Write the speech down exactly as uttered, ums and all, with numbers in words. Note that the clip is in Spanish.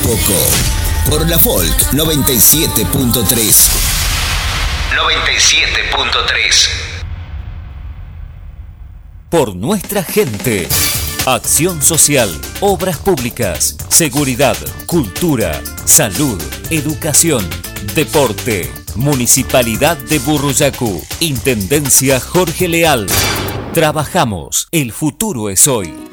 poco. Por la Folk noventa y siete punto tres. noventa y siete punto tres. Por nuestra gente. Acción social, obras públicas, seguridad, cultura, salud, educación, deporte. Municipalidad de Burruyacu. Intendencia Jorge Leal. Trabajamos. El futuro es hoy.